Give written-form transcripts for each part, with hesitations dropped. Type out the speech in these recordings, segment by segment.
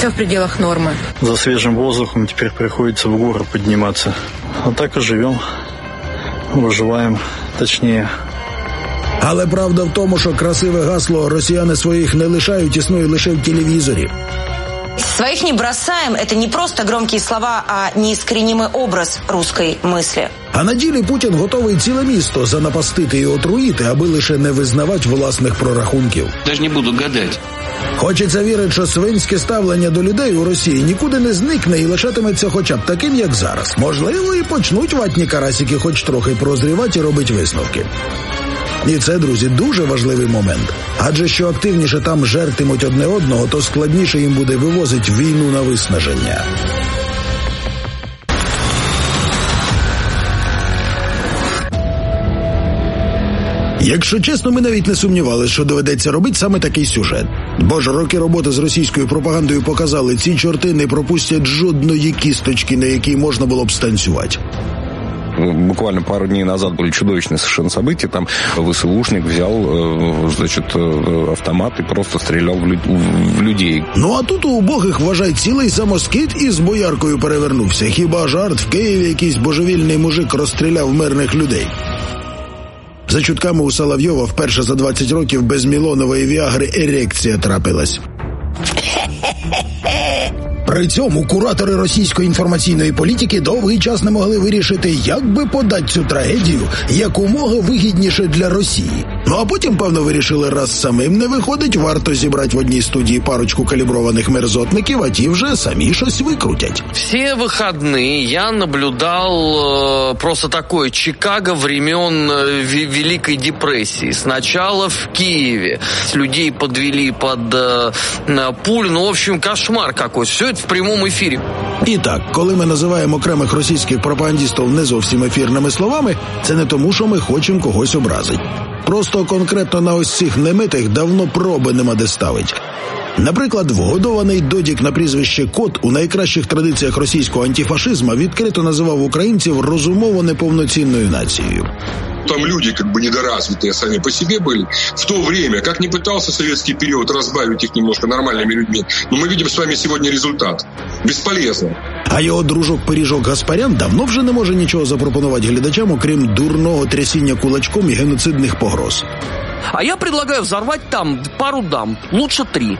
Все в пределах нормы. За свежим воздухом теперь приходится в горы подниматься. А так и живем. Выживаем, точнее. Але правда в тому, що красиве гасло «Росіяни своїх не лишають» існує лише в телевізорі. «Своих не бросаем» – это не просто громкие слова, а неискоренимый образ русской мысли. А на ділі Путін готовий ціле місто занапастити і отруїти, аби лише не визнавати власних прорахунків. Даже не буду гадати. Хочеться вірити, що свинське ставлення до людей у Росії нікуди не зникне і лишатиметься хоча б таким, як зараз. Можливо, і почнуть ватні карасики хоч трохи прозрівати і робити висновки. І це, друзі, дуже важливий момент. Адже що активніше там жертимуть одне одного, то складніше їм буде вивозити війну на виснаження. Якщо чесно, ми навіть не сумнівалися, що доведеться робити саме такий сюжет. Бо ж роки роботи з російською пропагандою показали, ці чорти не пропустять жодної кісточки, на якій можна було б станцювати. Буквально пару дней назад были чудовищные совершенно события. Там ВСУшник взял, значит, автомат и просто стрелял в людей. Ну а тут у убогих, вважай, цілий самоскид із бояркою перевернувся. Хіба жарт, в Києві якийсь божевільний мужик розстріляв мирних людей? За чутками у Соловйова вперше за 20 років без Мілонової віагри ерекція трапилась. При цьому куратори російської інформаційної політики довгий час не могли вирішити, як би подати цю трагедію якомога вигідніше для Росії. Ну а потім, певно, вирішили, раз самим не виходить, варто зібрати в одній студії парочку каліброваних мерзотників, а ті вже самі щось викрутять. Все выходные я наблюдал просто такое Чикаго времен Великой депрессии. Сначала в Киеве людей подвели под пулю, ну, в общем, кошмар какой-то. Все это в прямому ефірі. І так, коли ми називаємо окремих російських пропагандистів не зовсім ефірними словами, це не тому, що ми хочемо когось образити. Просто конкретно на ось цих немитих давно проби нема де ставить. Наприклад, вгодований додік на прізвище Кот у найкращих традиціях російського антифашизму відкрито називав українців розумово неповноцінною нацією. Там люди как бы недоразвитые сами по себе были. В то время, как ни пытался советский период разбавить их немножко нормальными людьми, но мы видим с вами сегодня результат. Бесполезно. А його дружок-пиріжок Гаспарян давно вже не може нічого запропонувати глядачам, окрім дурного трясіння кулачком і геноцидних погроз. А я предлагаю взорвать там пару дам, лучше 3.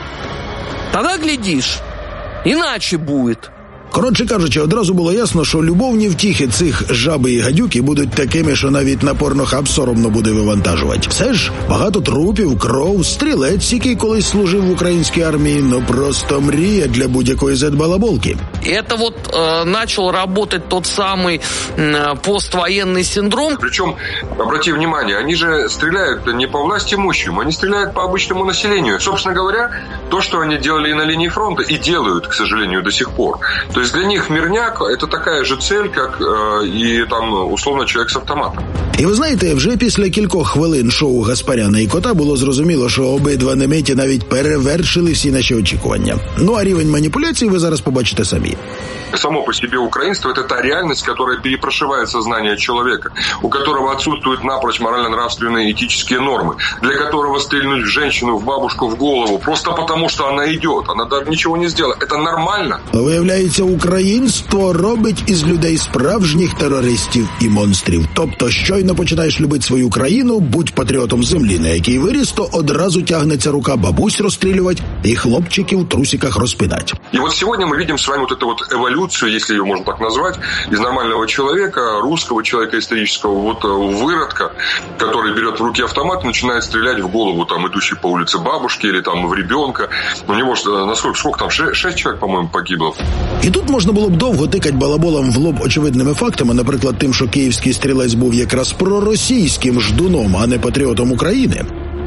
Тогда глядишь, иначе будет. Коротше кажучи, одразу було ясно, що любовні втіхи цих жаби і гадюки будуть такими, що навіть на порнохаб соромно буде вивантажувати. Все ж, багато трупів, кров, стрілець, який колись служив в українській армії, ну просто мрія для будь-якої зет-балаболки. Это вот начал работать тот самый поствоенный синдром. Причем, обрати внимание, они же стреляют не по власти имущим, они стреляют по обычному населению. Собственно говоря, то, что они делали и на линии фронта, и делают, к сожалению, до сих пор. То есть для них мирняк – это такая же цель, как и там, условно, человек с автоматом. І ви знаєте, вже після кількох хвилин шоу Гаспаряна і Кота було зрозуміло, що обидва немиті навіть перевершили всі наші очікування. Ну а рівень маніпуляцій ви зараз побачите самі. Само по себе украинство – это та реальность, которая перепрошивает сознание человека, у которого отсутствуют напрочь морально-нравственные этические нормы, для которого стрельнуть в женщину, в бабушку в голову, просто потому, что она идет, она даже ничего не сделала. Это нормально. Виявляється, українство робить із людей справжніх терористів і монстрів. Тобто, щойно починаєш любити свою країну, будь патріотом землі, на якій виріс, то одразу тягнеться рука бабусь розстрілювати і хлопчиків в трусиках розпинать. И вот сегодня мы видим с вами вот эту вот эволюцию, если ее можно так назвать, из нормального человека, русского человека исторического, вот выродка, который берет в руки автомат и начинает стрелять в голову там идущей по улице бабушки или там в ребенка. У него сколько там, 6 человек, по-моему, погибло. І тут можна було б довго тикати балаболам в лоб очевидними фактами, наприклад, тим, що київський стрілець був якраз проросійським ждуном, а не патріотом України.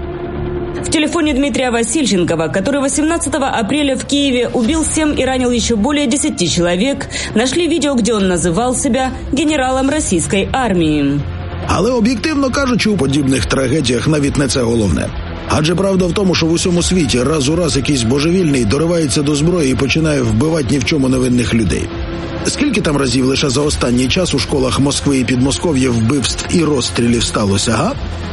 В телефоне Дмитрия Васильченкова, который 18 апреля в Киеве убил 7 и ранил еще более 10 человек, нашли видео, где он называл себя генералом российской армии. Але об'єктивно кажучи, у подібних трагедіях навіть не це головне. Адже правда в тому, що в усьому світі раз у раз якийсь божевільний доривається до зброї і починає вбивати ні в чому невинних людей. Скільки там разів лише за останній час у школах Москви і Підмосков'я вбивств і розстрілів сталося, га?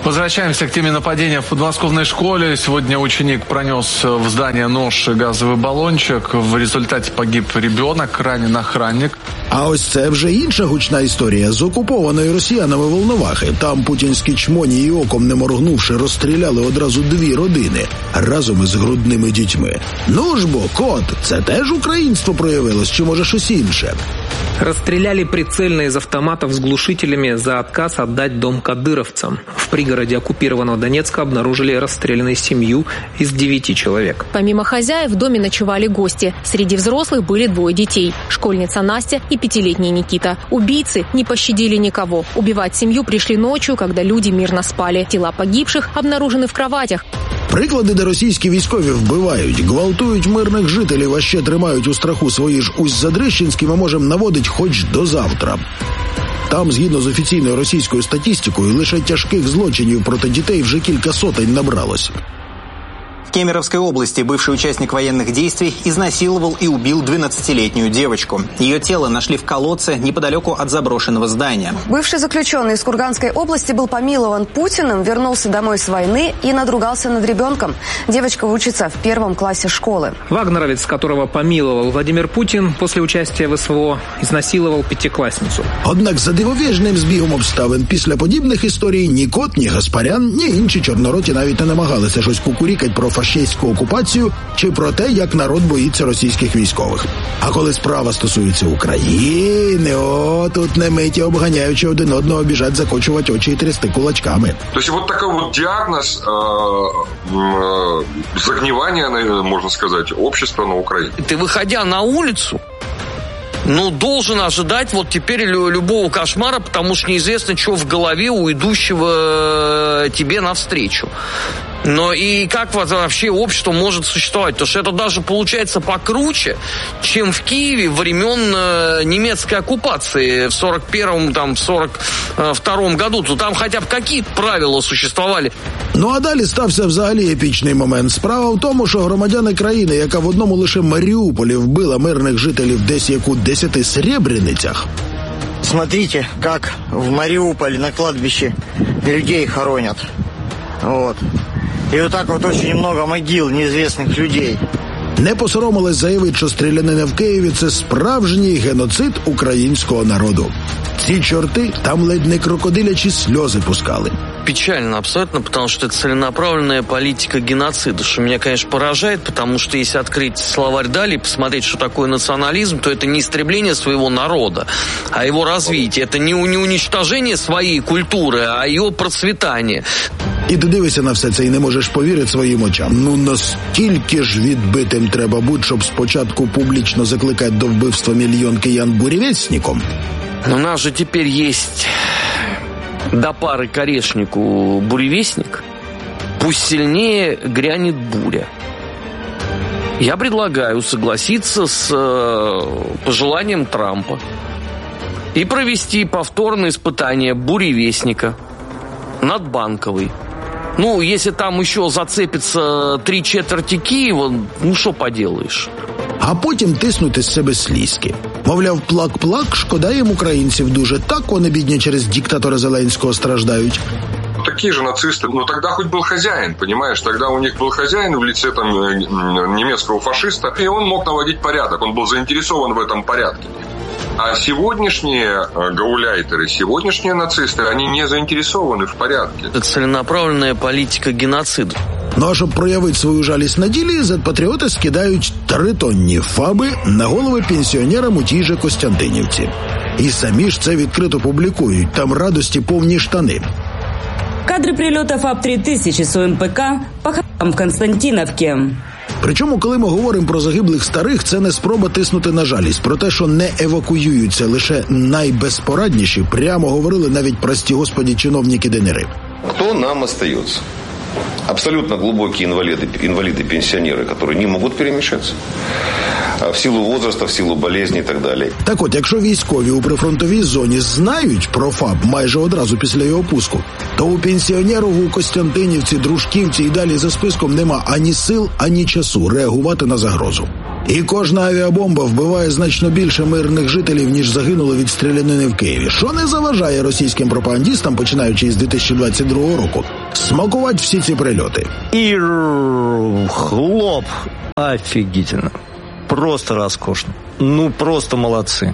Возвращаемся к теме нападения в подмосковной школе. Сегодня ученик пронес в здание нож и газовый баллончик. В результаті погиб ребенок, ранен охранник. А ось це вже інша гучна історія з окупованої росіянами Волновахи. Там путінські чмоні і оком не моргнувши розстріляли одразу 2 родини разом із грудними дітьми. Ну ж бо, кот, це теж українство проявилось, чи може щось інше? Расстреляли прицельно из автоматов с глушителями за отказ отдать дом кадыровцам. В пригороде оккупированного Донецка обнаружили расстрелянную семью из 9 человек. Помимо хозяев в доме ночевали гости. Среди взрослых были 2 детей. Школьница Настя и 5-летний Никита. Убийцы не пощадили никого. Убивать семью пришли ночью, когда люди мирно спали. Тела погибших обнаружены в кроватях. Приклади, де російські військові вбивають, гвалтують мирних жителів, а ще тримають у страху свої ж Усть-Задрещенські, ми можемо наводити хоч до завтра. Там, згідно з офіційною російською статистикою, лише тяжких злочинів проти дітей вже кілька сотень набралось. В Кемеровской области бывший участник военных действий изнасиловал и убил 12-летнюю девочку. Ее тело нашли в колодце неподалеку от заброшенного здания. Бывший заключенный из Курганской области был помилован Путиным, вернулся домой с войны и надругался над ребенком. Девочка учится в 1 классе школы. Вагнеровец, которого помиловал Владимир Путин, после участия в СВО изнасиловал 5-классницу. Однак за дивовижним збігом обставин після подібних історій ні Кот, ні Гаспарян, ні інші чорнороті навіть не намагалися щось кукурікать про фашистську окупацію чи про те, як народ боїться російських військових. А коли справа стосується України, тут не миті обганяючи один одного біжать закочувати очі і трясти кулачками. Тобто вот такой вот диагноз загнивания, можно сказать, общества на Украине. Ты, выходя на улицу, должен ожидать вот теперь любого кошмара, потому что неизвестно, что в голове у идущего тебе навстречу. Но и как вообще общество может существовать? Потому что это даже получается покруче, чем в Киеве времен немецкой оккупации в 41-42 году. То там хотя бы какие-то правила существовали. А далі стався взагалі епічний момент. Справа в тому, що громадяни країни, яка в одному лише Маріуполі вбила мирних жителів десь як у 10 Сребреницях. Смотрите, как в Мариуполе на кладбище людей хоронят. Вот. И вот так вот очень много могил неизвестных людей. Не посоромилась заявити, що стрілянина в Києві – це справжній геноцид українського народу. Ці чорти там ледь не крокодилячі сльози пускали. Печально абсолютно, потому что это целенаправленная политика геноцида, что меня, конечно, поражает, потому что если открыть словарь Дали и посмотреть, что такое национализм, то это не истребление своего народа, а его развитие. Это не уничтожение своей культуры, а ее процветание. І ти дивишся на все це і не можеш повірити своїм очам. Настільки ж відбитим треба бути, щоб спочатку публічно закликати до вбивства мільйон киян буревестником. У нас же теперь есть до пары к орешнику буревестник. Пусть сильнее грянет буря. Я предлагаю согласиться с пожеланием Трампа и провести повторное испытание буревестника над Банковой. Если там еще зацепится 3/4 Киева, что поделаешь? А потім тиснути з себе слізки. Мовляв, плак-плак, шкода їм українців дуже. Так вони, бідні, через диктатора Зеленського страждають. Такие же нацисты. Тогда хоть был хозяин, понимаешь? Тогда у них был хозяин в лице немецкого фашиста, и он мог наводить порядок. Он был заинтересован в этом порядке. А сегодняшние гауляйтеры, сегодняшние нацисты, они не заинтересованы в порядке. Это целенаправленная политика геноцида. А щоб проявити свою жалість на ділі, зетпатріоти скидають 3-тонні фаби на голови пенсіонерам у тій же Костянтинівці. І самі ж це відкрито публікують, там радості повні штани. Кадры прилета ФАБ-3000 с ОМПК по х**ам в Константиновке. Причому, коли ми говоримо про загиблих старих, це не спроба тиснути на жалість. Про те, що не евакуюються лише найбезпорадніші, прямо говорили навіть прості господі чиновники ДНР. Хто нам остається? абсолютно глубокие инвалиды-пенсионеры, которые не могут перемещаться. В силу возраста, в силу болезни і так далі. Так от, якщо військові у прифронтовій зоні знають про ФАП майже одразу після його пуску, то у пенсіонерів у Костянтинівці, Дружківці і далі за списком нема ані сил, ані часу реагувати на загрозу. І кожна авіабомба вбиває значно більше мирних жителів, ніж загинуло від стрілянини в Києві. Що не заважає російським пропагандістам, починаючи з 2022 року, смакувати всі ці прильоти. І хлоп, офігітельно. Просто роскошно. Ну, просто молодцы.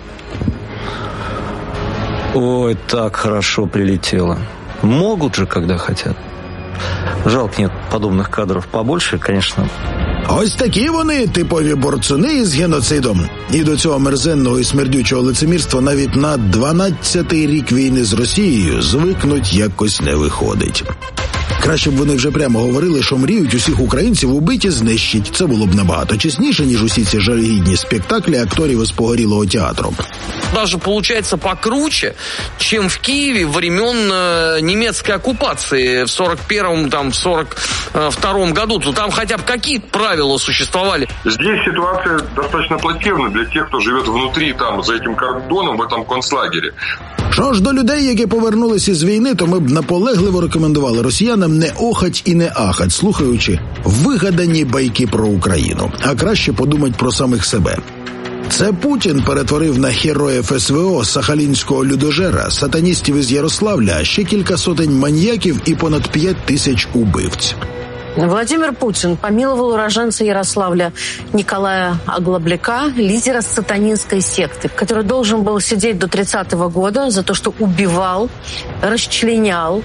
Ой, так хорошо прилетело. Могут же, когда хотят. Жалко, нет подобных кадров побольше, конечно. Ось такі вони, типові борцуни із геноцидом. І до цього мерзенного і смердючого лицемірства навіть на 12-й рік війни з Росією звикнуть якось не виходить. Краще б вони вже прямо говорили, що мріють усіх українців убити і знищить. Це було б набагато чесніше, ніж усі ці жалюгідні спектаклі акторів із погорілого театру. Даже получается покруче, чем в Киеве времен немецкой оккупации в 41-м, там, в 42-м году. То там хотя бы какие-то правила существовали. Здесь ситуация достаточно плачевна для тех, кто живет внутри, там, за этим кордоном, в этом концлагере. Що ж до людей, які повернулися з війни, то ми б наполегливо рекомендували росіянам не охать і не ахать, слухаючи вигадані байки про Україну, а краще подумати про самих себе. Це Путін перетворив на героїв СВО сахалінського людожера, сатаністів із Ярославля, а ще кілька сотень маньяків і понад 5000 убивць. Владимир Путин помиловал уроженца Ярославля Николая Оглобляка, лидера сатанинской секты, который должен был сидеть до 30-го года за то, что убивал, расчленял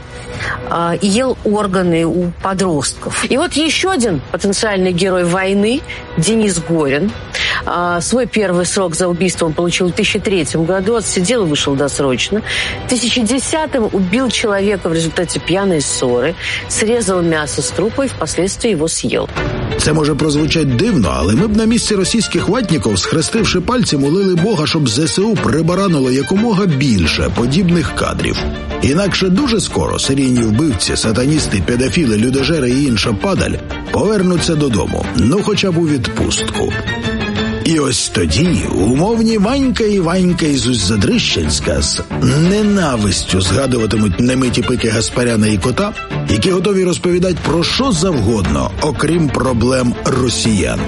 и ел органы у подростков. И вот еще один потенциальный герой войны, Денис Горин. Свой первый срок за убийство он получил в 2003 году, отсидел и вышел досрочно. В 2010-м убил человека в результате пьяной ссоры, срезал мясо с трупа и впоследствии его съел. Це може прозвучать дивно, але ми б на місці російських ватніків, схрестивши пальці, молили Бога, щоб ЗСУ прибаранило якомога більше подібних кадрів. Інакше дуже скоро серійні вбивці, сатаністи, педофіли, людожери і інша падаль повернуться додому, ну хоча б у відпустку. І ось тоді умовні Ванька і Ванька із Усть-Задрищенська з ненавистю згадуватимуть немиті пики Гаспаряна і Кота, які готові розповідати про що завгодно, окрім проблем росіян.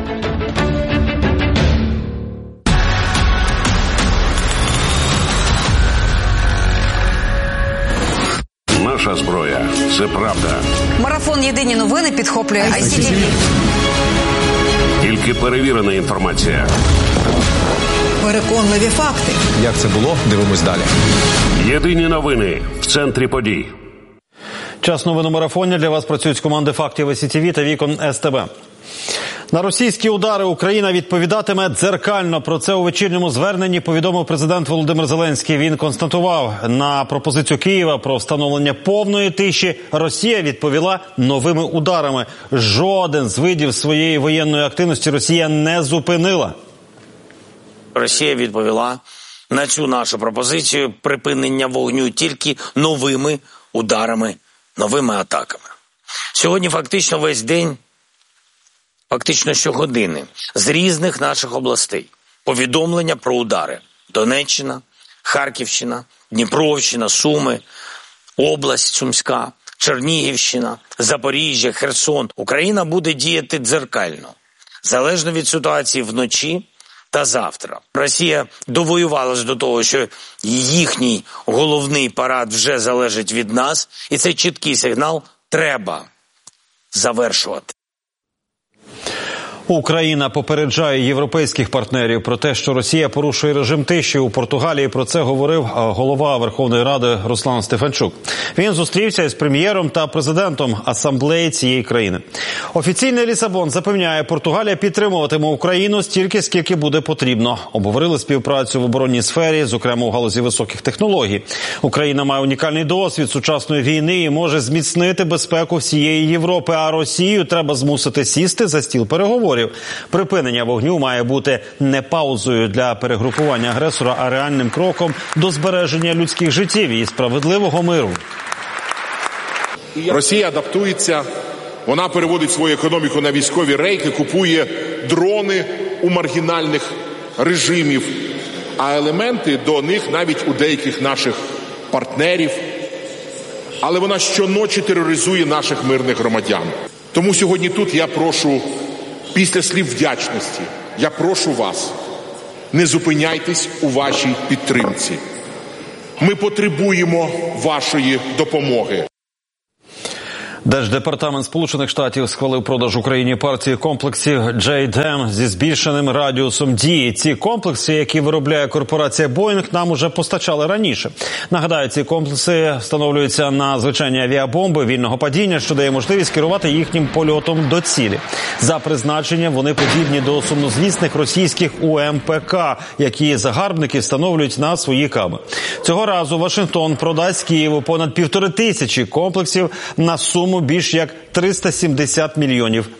Наша зброя – це правда. Марафон «Єдині новини» підхоплює ICTV. Тільки перевірена інформація. Переконливі факти. Як це було? Дивимось далі. Єдині новини в центрі подій. Час новин у марафоні. Для вас працюють команди фактів ICTV та Вікон СТБ. На російські удари Україна відповідатиме дзеркально. Про це у вечірньому зверненні повідомив президент Володимир Зеленський. Він констатував, на пропозицію Києва про встановлення повної тиші Росія відповіла новими ударами. Жоден з видів своєї воєнної активності Росія не зупинила. Росія відповіла на цю нашу пропозицію припинення вогню тільки новими ударами, новими атаками. Сьогодні фактично весь день, фактично щогодини, з різних наших областей повідомлення про удари. Донеччина, Харківщина, Дніпровщина, Суми, область Сумська, Чернігівщина, Запоріжжя, Херсон. Україна буде діяти дзеркально, залежно від ситуації вночі та завтра. Росія довоювалась до того, що їхній головний парад вже залежить від нас, і це чіткий сигнал – треба завершувати. Україна попереджає європейських партнерів про те, що Росія порушує режим тиші. У Португалії про це говорив голова Верховної Ради Руслан Стефанчук. Він зустрівся із прем'єром та президентом асамблеї цієї країни. Офіційний Лісабон запевняє, Португалія підтримуватиме Україну стільки, скільки буде потрібно. Обговорили співпрацю в оборонній сфері, зокрема у галузі високих технологій. Україна має унікальний досвід сучасної війни і може зміцнити безпеку всієї Європи, а Росію треба змусити сісти за стіл переговорів. Припинення вогню має бути не паузою для перегрупування агресора, а реальним кроком до збереження людських життів і справедливого миру. Росія адаптується Вона переводить свою економіку на військові рейки, купує дрони у маргінальних режимів, а елементи до них навіть у деяких наших партнерів. Але вона щоночі тероризує наших мирних громадян. Тому сьогодні тут я прошу, після слів вдячності, я прошу вас, не зупиняйтесь у вашій підтримці. Ми потребуємо вашої допомоги. Держдепартамент Сполучених Штатів схвалив продаж Україні партії комплексів JDAM зі збільшеним радіусом дії. Ці комплекси, які виробляє корпорація Boeing, нам уже постачали раніше. Нагадаю, ці комплекси встановлюються на звичайні авіабомби вільного падіння, що дає можливість керувати їхнім польотом до цілі. За призначенням вони подібні до сумнозвісних російських УМПК, які загарбники встановлюють на свої каби. Цього разу Вашингтон продасть Києву понад 1500 комплексів на суму більш як $370 мільйонів.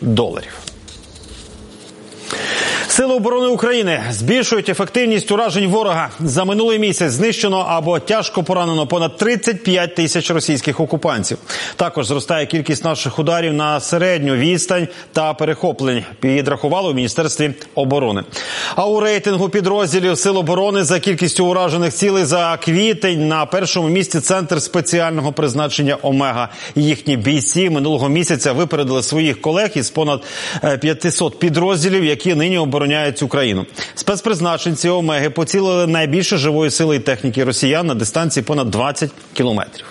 Сили оборони України збільшують ефективність уражень ворога. За минулий місяць знищено або тяжко поранено понад 35 тисяч російських окупантів. Також зростає кількість наших ударів на середню відстань та перехоплень, підрахували у Міністерстві оборони. А у рейтингу підрозділів Сил оборони за кількістю уражених цілей за квітень на першому місці Центр спеціального призначення «Омега». Їхні бійці минулого місяця випередили своїх колег із понад 500 підрозділів, які нині обороняють Україну. Спецпризначенці «Омеги» поцілили найбільше живої сили і техніки росіян на дистанції понад 20 кілометрів.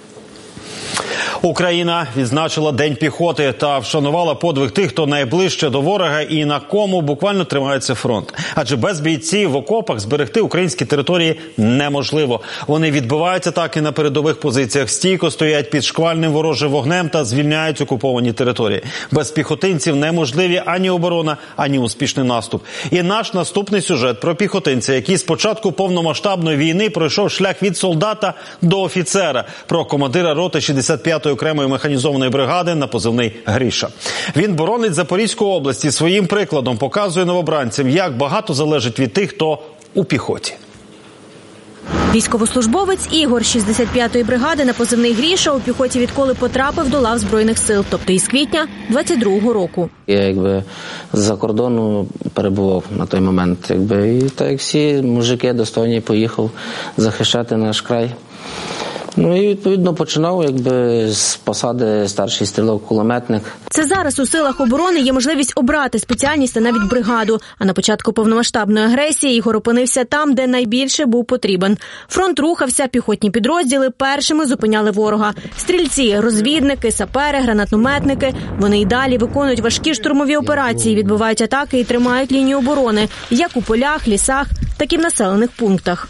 Україна відзначила День піхоти та вшанувала подвиг тих, хто найближче до ворога і на кому буквально тримається фронт. Адже без бійців в окопах зберегти українські території неможливо. Вони відбивають атаки на передових позиціях, стійко стоять під шквальним ворожим вогнем та звільняють окуповані території. Без піхотинців неможливі ані оборона, ані успішний наступ. І наш наступний сюжет про піхотинця, який з початку повномасштабної війни пройшов шлях від солдата до офіцера, про командира роти 65-ї окремої механізованої бригади на позивний Гріша. Він боронить Запорізьку область і своїм прикладом показує новобранцям, як багато залежить від тих, хто у піхоті. Військовослужбовець Ігор 65-ї бригади на позивний Гріша у піхоті відколи потрапив до лав Збройних сил, тобто із квітня 22-го року. Я з-за кордону перебував на той момент. І так як всі мужики достойні, поїхав захищати наш край. І, відповідно, починав з посади старший стрілок-кулеметник. Це зараз у силах оборони є можливість обрати спеціальність та навіть бригаду. А на початку повномасштабної агресії Ігор опинився там, де найбільше був потрібен. Фронт рухався, піхотні підрозділи першими зупиняли ворога. Стрільці, розвідники, сапери, гранатометники. Вони й далі виконують важкі штурмові операції, відбивають атаки і тримають лінію оборони. Як у полях, лісах, так і в населених пунктах.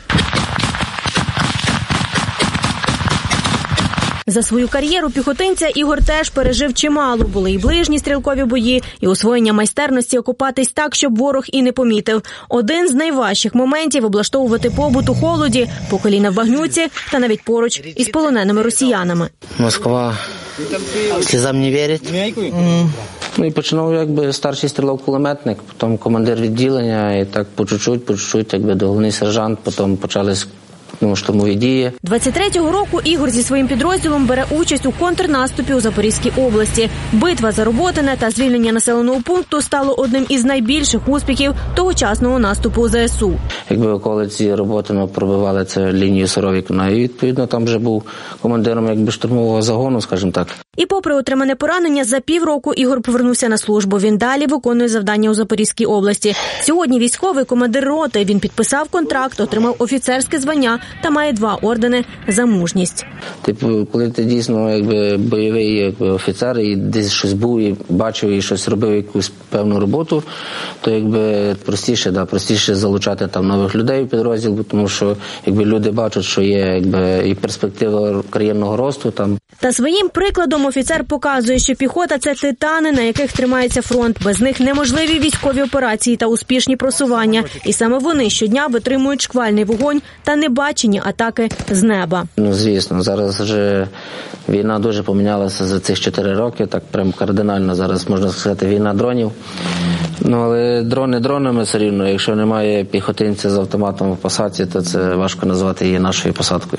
За свою кар'єру піхотинця Ігор теж пережив чимало. Були і ближні стрілкові бої, і освоєння майстерності окопатись так, щоб ворог і не помітив. Один з найважчих моментів – облаштовувати побут у холоді, по коліна в багнюці та навіть поруч із полоненими росіянами. Москва слізам не вірить. І починав старший стрілок-кулеметник, потім командир відділення, і так по чуть-чуть, до головний сержант, потім почались штурмові дії. 23-го року Ігор зі своїм підрозділом бере участь у контрнаступі у Запорізькій області. Битва за Роботине та звільнення населеного пункту стало одним із найбільших успіхів тогочасного наступу ЗСУ. Якби околиці Роботиного пробивали це лінію Суровікіна, і відповідно там вже був командиром штурмового загону, скажімо так. І попри отримане поранення, за півроку Ігор повернувся на службу. Він далі виконує завдання у Запорізькій області. Сьогодні військовий командир роти. Він підписав контракт, отримав офіцерське звання та має 2 ордени за мужність. Коли ти дійсно бойовий офіцер і десь щось був і бачив і щось робив, якусь певну роботу, то простіше залучати там нових людей в підрозділ, тому що люди бачать, що є і перспектива кар'єрного росту там. Та своїм прикладом офіцер показує, що піхота – це титани, на яких тримається фронт. Без них неможливі військові операції та успішні просування. І саме вони щодня витримують шквальний вогонь та небачені атаки з неба. Звісно, зараз вже війна дуже помінялася за цих 4 роки, так прям кардинально зараз, можна сказати, війна дронів. Але дрони дронами все рівно, якщо немає піхотинця з автоматом в посадці, то це важко назвати її нашою посадкою.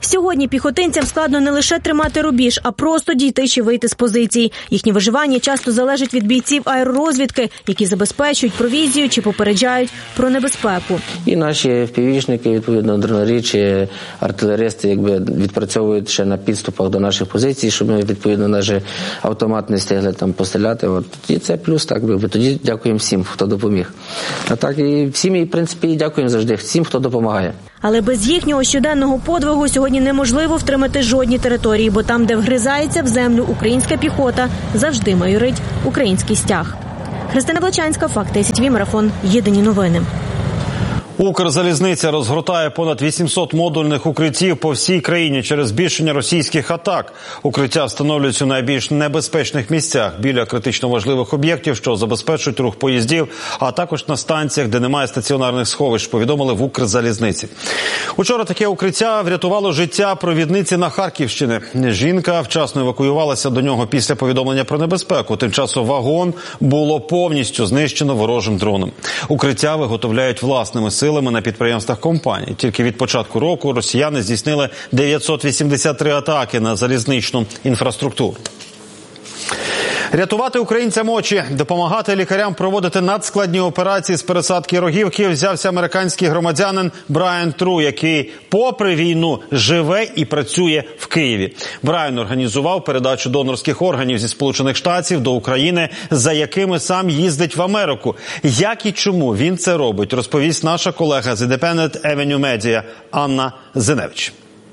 Сьогодні піхотинцям складно не лише тримати рубіж, а просто дійти чи вийти з позицій. Їхнє виживання часто залежить від бійців аеророзвідки, які забезпечують провізію чи попереджають про небезпеку. І наші впівішники, відповідно, дронарі чи артилеристи відпрацьовують ще на підступах до наших позицій, щоб ми, відповідно, навіть автомат не встигли там постріляти. І це плюс, тоді дякуємо всім, хто допоміг. А так і всім, і, в принципі, дякуємо завжди всім, хто допомагає. Але без їхнього щоденного подвигу сьогодні неможливо втримати жодні території, бо там, де вгризається в землю українська піхота, завжди майорить український стяг. Христина Блачанська, Факти СІТВ, Марафон, Єдині новини. Укрзалізниця розгортає понад 800 модульних укриттів по всій країні через збільшення російських атак. Укриття встановлюються у найбільш небезпечних місцях біля критично важливих об'єктів, що забезпечують рух поїздів, а також на станціях, де немає стаціонарних сховищ, повідомили в Укрзалізниці. Учора таке укриття врятувало життя провідниці на Харківщині. Жінка вчасно евакуювалася до нього після повідомлення про небезпеку. Тим часом вагон було повністю знищено ворожим дроном. Укриття виготовляють власними силами на підприємствах компанії. Тільки від початку року росіяни здійснили 983 атаки на залізничну інфраструктуру. Рятувати українцям очі, допомагати лікарям проводити надскладні операції з пересадки рогівки взявся американський громадянин Брайан Тру, який попри війну живе і працює в Києві. Брайан організував передачу донорських органів зі Сполучених Штатів до України, за якими сам їздить в Америку. Як і чому він це робить, розповість наша колега з Independent Avenue Media Анна Зиневич.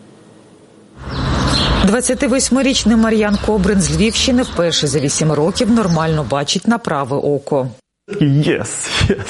28-річний Мар'ян Кобрин з Львівщини вперше за 8 років нормально бачить на праве око. Yes.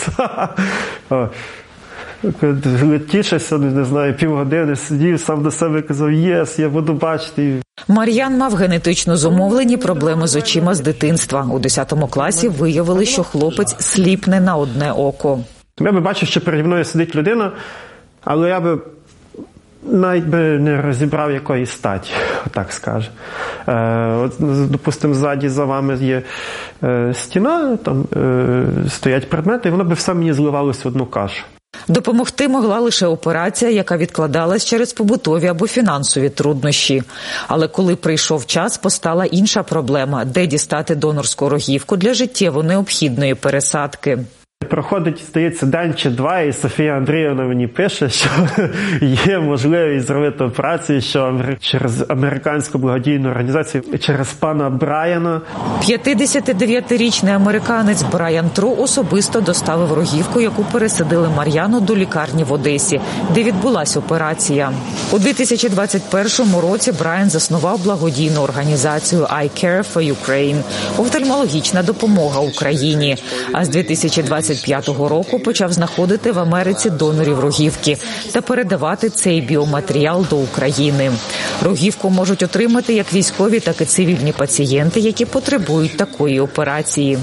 Тішився, не знаю, півгодини сидів, сам до себе казав, єс, я буду бачити. Мар'ян мав генетично зумовлені проблеми з очима з дитинства. У 10 класі виявили, що хлопець сліпне на одне око. Я би бачив, що переді мною сидить людина, але я би навіть би не розібрав якої статі, так скаже. Допустимо, ззаді за вами є стіна, там стоять предмети, і воно би все мені зливалося в одну кашу. Допомогти могла лише операція, яка відкладалась через побутові або фінансові труднощі. Але коли прийшов час, постала інша проблема – де дістати донорську рогівку для життєво необхідної пересадки. Проходить, здається, день чи два, і Софія Андріївна мені пише, що є можливість зробити операцію, що через американську благодійну організацію, через пана Брайана. 59-річний американець Брайан Тру особисто доставив рогівку, яку пересадили Мар'яну до лікарні в Одесі, де відбулася операція. У 2021 році Брайан заснував благодійну організацію I Care for Ukraine – офтальмологічна допомога Україні. А з 2025 року почав знаходити в Америці донорів рогівки та передавати цей біоматеріал до України. Рогівку можуть отримати як військові, так і цивільні пацієнти, які потребують такої операції.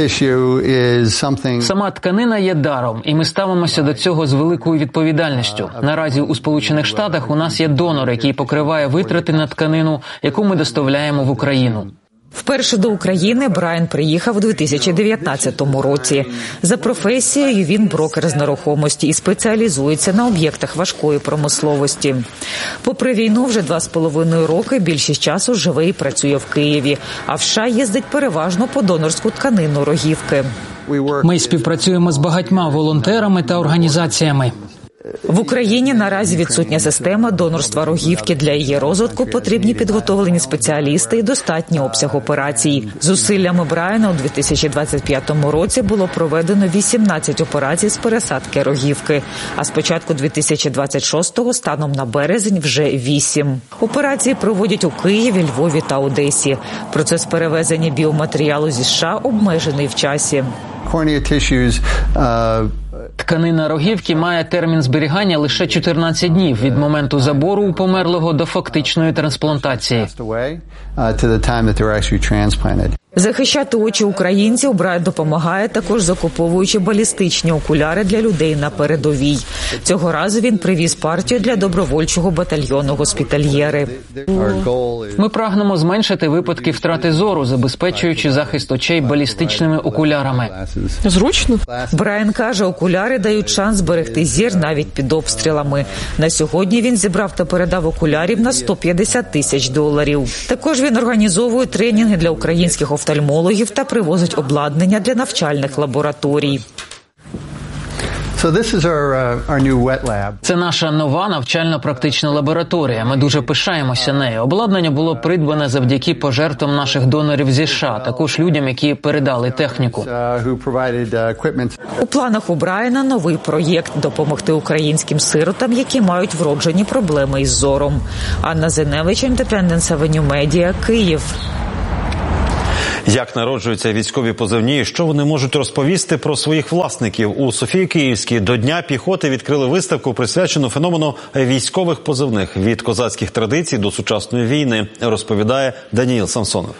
Сама тканина є даром, і ми ставимося до цього з великою відповідальністю. Наразі у Сполучених Штатах у нас є донор, який покриває витрати на тканину, яку ми доставляємо в Україну. Вперше до України Брайан приїхав у 2019 році. За професією він брокер з нерухомості і спеціалізується на об'єктах важкої промисловості. Попри війну, вже 2,5 роки більшість часу живе і працює в Києві, а в США їздить переважно по донорську тканину рогівки. Ми співпрацюємо з багатьма волонтерами та організаціями. В Україні наразі відсутня система донорства рогівки. Для її розвитку потрібні підготовлені спеціалісти і достатній обсяг операцій. Зусиллями Брайана у 2025 році було проведено 18 операцій з пересадки рогівки, а з початку 2026-го станом на березень вже 8. Операції проводять у Києві, Львові та Одесі. Процес перевезення біоматеріалу зі США обмежений в часі. Тканина рогівки має термін зберігання лише 14 днів від моменту забору у померлого до фактичної трансплантації. Захищати очі українців Брайан допомагає також закуповуючи балістичні окуляри для людей на передовій. Цього разу він привіз партію для добровольчого батальйону «Госпітальєри». Ми прагнемо зменшити випадки втрати зору, забезпечуючи захист очей балістичними окулярами. Зручно. Брайан каже, окуляри дають шанс зберегти зір навіть під обстрілами. На сьогодні він зібрав та передав окулярів на $150 тисяч. Також він організовує тренінги для українських офтальмологів та привозить обладнання для навчальних лабораторій. Це наша нова навчально-практична лабораторія. Ми дуже пишаємося нею. Обладнання було придбане завдяки пожертвам наших донорів зі США, також людям, які передали техніку. У планах у Брайана новий проєкт – допомогти українським сиротам, які мають вроджені проблеми із зором. Анна Зеневич, Independence Avenue Media, Київ. Як народжуються військові позивні і що вони можуть розповісти про своїх власників? У Софії Київській до Дня піхоти відкрили виставку, присвячену феномену військових позивних. Від козацьких традицій до сучасної війни, розповідає Даніїл Самсонов.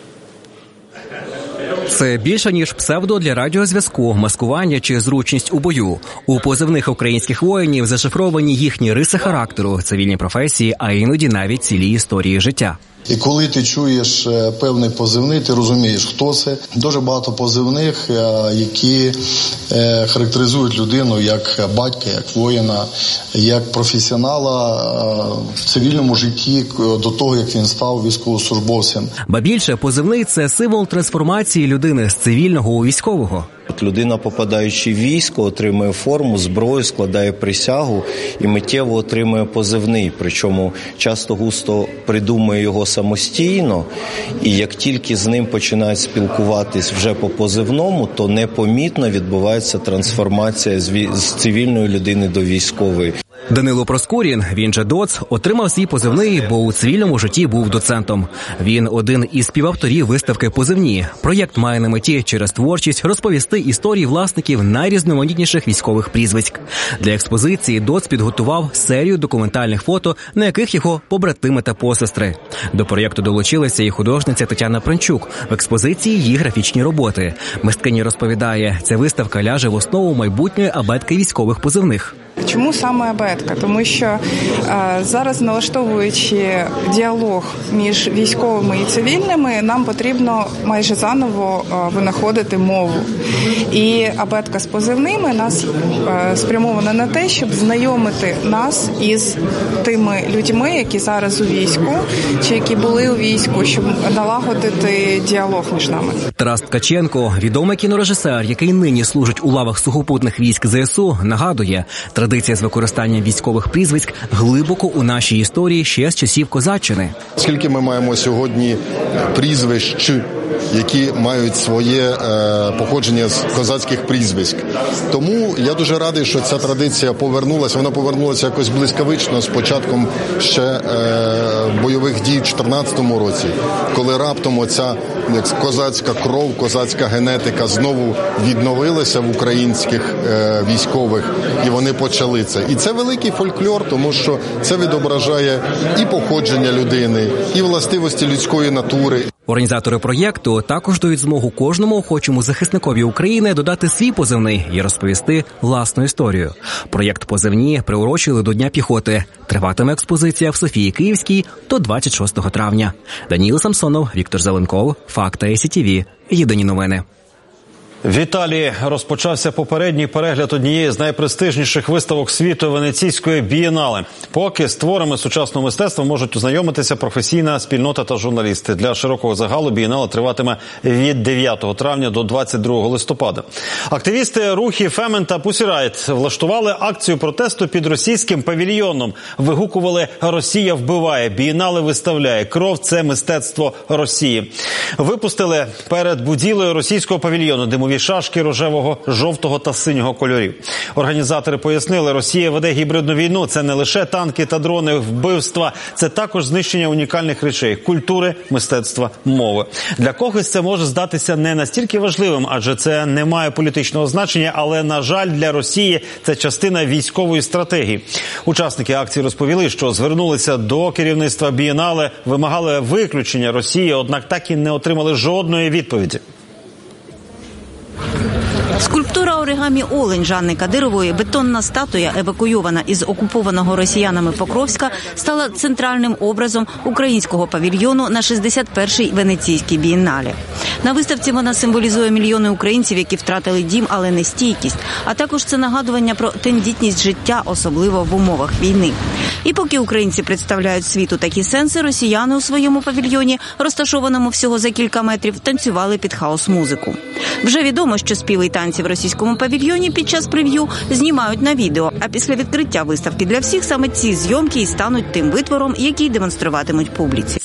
Це більше, ніж псевдо для радіозв'язку, маскування чи зручність у бою. У позивних українських воїнів зашифровані їхні риси характеру, цивільні професії, а іноді навіть цілі історії життя. І коли ти чуєш певний позивний, ти розумієш, хто це. Дуже багато позивних, які характеризують людину як батька, як воїна, як професіонала в цивільному житті до того, як він став військовослужбовцем. Ба більше, позивний – це символ трансформації людини з цивільного у військового. Людина, попадаючи в військо, отримує форму, зброю, складає присягу і миттєво отримує позивний. Причому часто-густо придумує його самостійно, і як тільки з ним починають спілкуватись вже по позивному, то непомітно відбувається трансформація з цивільної людини до військової. Данило Проскурін, він же Доц, отримав свій позивний, бо у цивільному житті був доцентом. Він один із співавторів виставки «Позивні». Проєкт має на меті через творчість розповісти історії власників найрізноманітніших військових прізвиськ. Для експозиції Доц підготував серію документальних фото, на яких його побратими та посестри. До проєкту долучилася і художниця Тетяна Пранчук. В експозиції її графічні роботи. Мисткиня розповідає, ця виставка ляже в основу майбутньої абетки військових позивних. Чому саме абетка? Тому що зараз, налаштовуючи діалог між військовими і цивільними, нам потрібно майже заново винаходити мову. І абетка з позивними нас спрямована на те, щоб знайомити нас із тими людьми, які зараз у війську, чи які були у війську, щоб налагодити діалог між нами. Тарас Ткаченко, відомий кінорежисер, який нині служить у лавах сухопутних військ ЗСУ, нагадує, традиція з використанням військових прізвиськ глибоко у нашій історії ще з часів козаччини. Скільки ми маємо сьогодні прізвищ, які мають своє походження з козацьких прізвиськ. Тому я дуже радий, що ця традиція повернулася. Вона повернулася якось блискавично з початком ще бойових дій в 2014 році, коли раптом оця козацька кров, козацька генетика знову відновилася в українських військових, і вони почали це. І це великий фольклор, тому що це відображає і походження людини, і властивості людської натури. Організатори проєкту також дають змогу кожному охочому захисникові України додати свій позивний і розповісти власну історію. Проєкт «Позивні» приурочили до Дня піхоти. Триватиме експозиція в Софії Київській до 26 травня. Даніїл Самсонов, Віктор Зеленков, Факти СІТВ. Єдині новини. В Італії розпочався попередній перегляд однієї з найпрестижніших виставок світу – Венеційської бієнале. Поки з творами сучасного мистецтва можуть ознайомитися професійна спільнота та журналісти. Для широкого загалу бієнале триватиме від 9 травня до 22 листопада. Активісти рухів Фемен та Pussy Riot влаштували акцію протесту під російським павільйоном. Вигукували «Росія вбиває», «Бієнале виставляє», «Кров – це мистецтво Росії». Випустили перед будівлею російського павільйону димові шашки рожевого, жовтого та синього кольорів. Організатори пояснили, Росія веде гібридну війну. Це не лише танки та дрони, вбивства. Це також знищення унікальних речей – культури, мистецтва, мови. Для когось це може здатися не настільки важливим, адже це не має політичного значення, але, на жаль, для Росії це частина військової стратегії. Учасники акції розповіли, що звернулися до керівництва бієнале, вимагали виключення Росії, однак так і не отримали жодної відповіді. Скульптура оригамі «Олень» Жанни Кадирової бетонна статуя, евакуйована із окупованого росіянами Покровська, стала центральним образом українського павільйону на 61-й Венеційській бієналі. На виставці вона символізує мільйони українців, які втратили дім, але не стійкість, а також це нагадування про тендітність життя, особливо в умовах війни. І поки українці представляють світу такі сенси, росіяни у своєму павільйоні, розташованому всього за кілька метрів, танцювали під хаос-музику. Вже відомо, що співи й танці в російському павільйоні під час прев'ю знімають на відео, а після відкриття виставки для всіх саме ці зйомки і стануть тим витвором, який демонструватимуть публіці.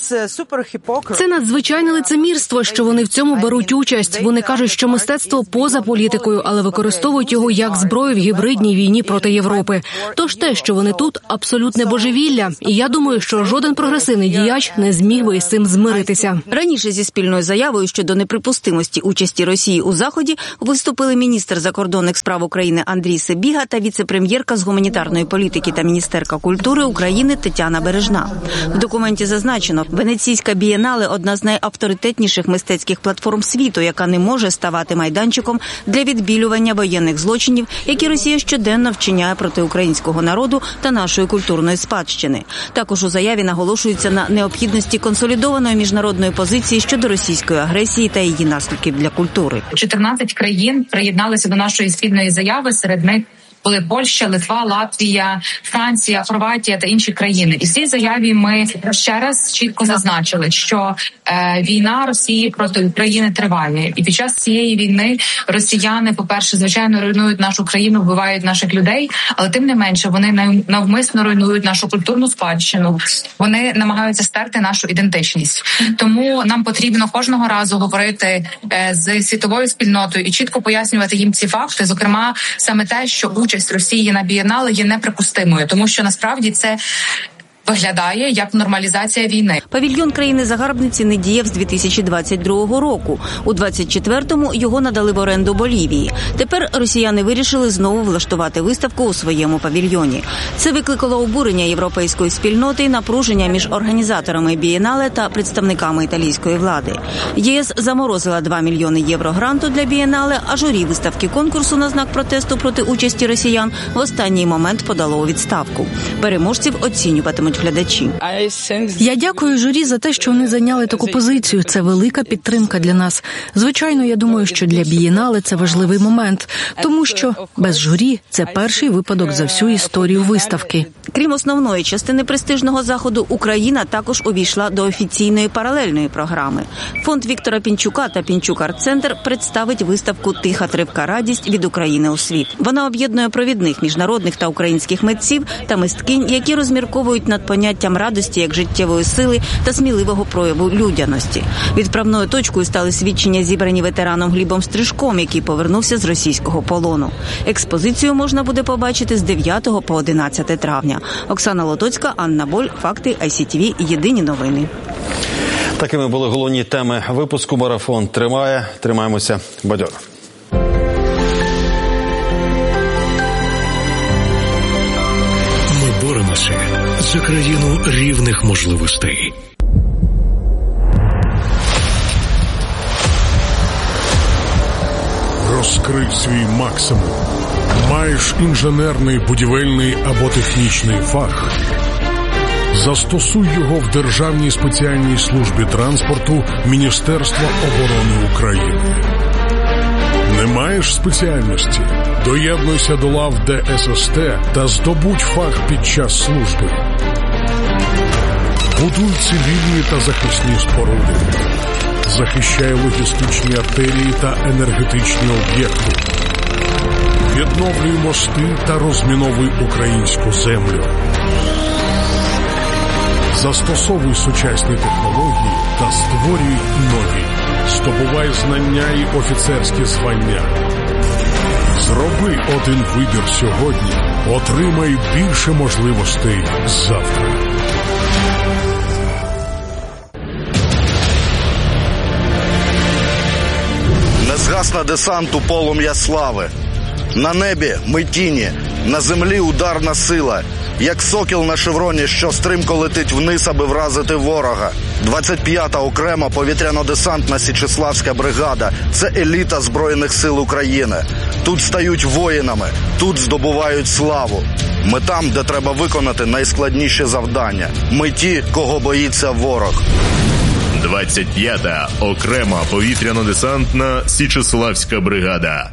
Це надзвичайне лицемірство, що вони в цьому беруть участь. Вони кажуть, що мистецтво поза політикою, але використовують його як зброю в гібридній війні проти Європи. Тож те, що вони тут, абсолютне божевілля. І я думаю, що жоден прогресивний діяч не зміг би із цим змиритися. Раніше зі спільною заявою щодо неприпустимості участі Росії у Заході виступили міністр закордонних справ України Андрій Сибіга та віце-прем'єрка з гуманітарної політики та міністерка культури України Тетяна Бережна. В документі зазначено, Венеційська бієнале – одна з найавторитетніших мистецьких платформ світу, яка не може ставати майданчиком для відбілювання воєнних злочинів, які Росія щоденно вчиняє проти українського народу та нашої культурної спадщини. Також у заяві наголошується на необхідності консолідованої міжнародної позиції щодо російської агресії та її наслідків для культури. 14 країн приєдналися до нашої спільної заяви, серед них були Польща, Литва, Латвія, Франція, Хорватія та інші країни. І в цій заяві ми ще раз чітко зазначили, що війна Росії проти України триває. І під час цієї війни росіяни, по-перше, звичайно, руйнують нашу країну, вбивають наших людей, але тим не менше вони навмисно руйнують нашу культурну спадщину. Вони намагаються стерти нашу ідентичність. Тому нам потрібно кожного разу говорити з світовою спільнотою і чітко пояснювати їм ці факти, зокрема, саме те, що участь Росії на бієнале є неприпустимою, тому що насправді це виглядає як нормалізація війни. Павільйон країни-загарбниці не діяв з 2022 року. У 2024-му його надали в оренду Болівії. Тепер росіяни вирішили знову влаштувати виставку у своєму павільйоні. Це викликало обурення європейської спільноти і напруження між організаторами бієнале та представниками італійської влади. ЄС заморозила 2 мільйони євро гранту для бієнале, а журі виставки конкурсу на знак протесту проти участі росіян в останній момент подало у відставку. Переможців оцінюватимуть глядачі. Я дякую журі за те, що вони зайняли таку позицію. Це велика підтримка для нас. Звичайно, я думаю, що для бієнале це важливий момент, тому що без журі це перший випадок за всю історію виставки. Крім основної частини престижного заходу, Україна також увійшла до офіційної паралельної програми. Фонд Віктора Пінчука та Пінчук Арт-Центр представить виставку «Тиха тривка радість від України у світ». Вона об'єднує провідних міжнародних та українських митців та мисткинь, які розмірковують над поняттям радості як життєвої сили та сміливого прояву людяності. Відправною точкою стали свідчення, зібрані ветераном Глібом Стрижком, який повернувся з російського полону. Експозицію можна буде побачити з 9 по 11 травня. Оксана Лотоцька, Анна Боль, Факти, ICTV, Єдині новини. Такими були головні теми випуску. Марафон тримає. Тримаємося бадьоро. Ми боремося за країну рівних можливостей. Розкрий свій максимум. Маєш інженерний, будівельний або технічний фах? Застосуй його в Державній спеціальній службі транспорту Міністерства оборони України. Не маєш спеціальності? Доєднуйся до лав ДССТ та здобудь фах під час служби. Будуй цивільні та захисні споруди. Захищай логістичні артерії та енергетичні об'єкти. Відновлюй мости та розміновуй українську землю. Застосовуй сучасні технології та створюй нові. Здобувай знання і офіцерські звання. Зроби один вибір сьогодні. Отримай більше можливостей завтра. Не згасне десанту полум'я слави. На небі ми тіні, на землі ударна сила. Як сокіл на шевроні, що стрімко летить вниз, аби вразити ворога. 25-та окрема повітряно-десантна Січеславська бригада – це еліта Збройних сил України. Тут стають воїнами, тут здобувають славу. Ми там, де треба виконати найскладніші завдання. Ми ті, кого боїться ворог. 25-та окрема повітряно-десантна Січеславська бригада.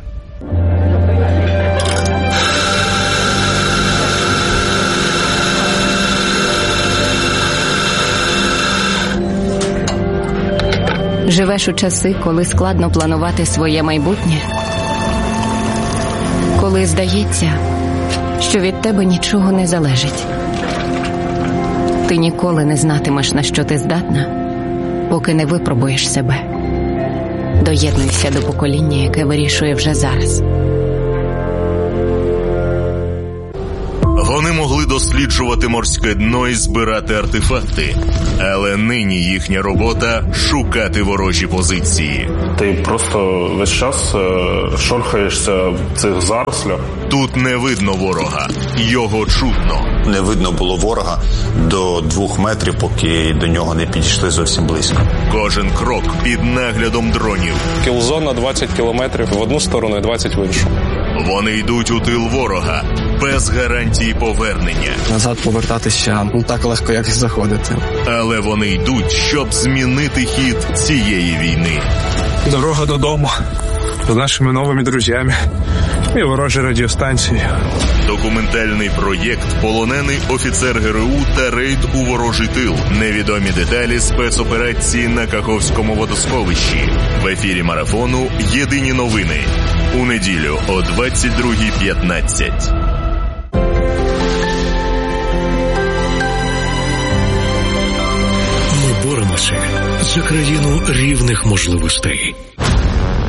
Живеш у часи, коли складно планувати своє майбутнє? Коли здається, що від тебе нічого не залежить? Ти ніколи не знатимеш, на що ти здатна, поки не випробуєш себе. Доєднуйся до покоління, яке вирішує вже зараз. Вони могли досліджувати морське дно і збирати артефакти. Але нині їхня робота – шукати ворожі позиції. Ти просто весь час шорхаєшся в цих зарослях. Тут не видно ворога. Його чутно. Не видно було ворога до 2 метрів, поки до нього не підійшли зовсім близько. Кожен крок під наглядом дронів. Кілзона 20 кілометрів в одну сторону і 20 в іншу. Вони йдуть у тил ворога, без гарантії повернення. Назад повертатися не так легко, як і заходити. Але вони йдуть, щоб змінити хід цієї війни. Дорога додому, з нашими новими друзями і ворожі радіостанції. Документальний проєкт «Полонений офіцер ГРУ та рейд у ворожий тил». Невідомі деталі спецоперації на Каховському водосховищі. В ефірі марафону «Єдині новини». У неділю о 22:15. Ми боремося за країну рівних можливостей.